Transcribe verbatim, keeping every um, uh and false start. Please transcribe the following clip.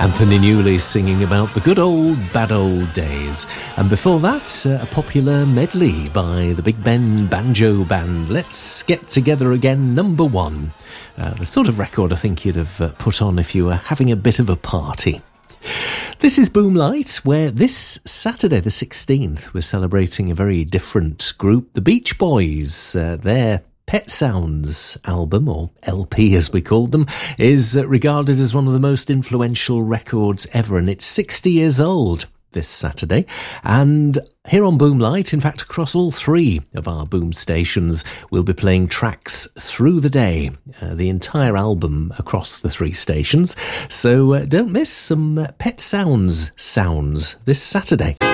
Anthony Newley singing about the good old, bad old days. And before that, uh, a popular medley by the Big Ben Banjo Band, Let's Get Together Again, number one. Uh, the sort of record I think you'd have uh, put on if you were having a bit of a party. This is Boomlight, where this Saturday, the sixteenth, we're celebrating a very different group, the Beach Boys. Uh, their Pet Sounds album, or L P as we called them, is regarded as one of the most influential records ever, and it's sixty years old this Saturday. And here on Boomlight, in fact across all three of our boom stations, we'll be playing tracks through the day, uh, the entire album across the three stations. So uh, don't miss some uh, Pet Sounds sounds this Saturday.